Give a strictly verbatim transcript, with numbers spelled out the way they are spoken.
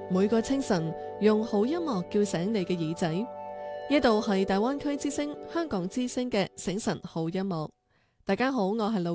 每個清晨用好音樂叫醒你嘅耳仔。呢度係大灣區之聲、香港之聲嘅醒晨好音樂。大家好，我係路。